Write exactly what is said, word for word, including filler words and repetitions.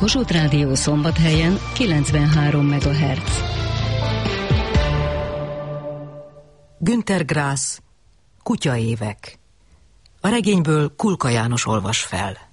Kossuth Rádió Szombathelyen kilencvenhárom megahertz. Günter Grass, Kutyaévek. A regényből Kulka János olvas fel.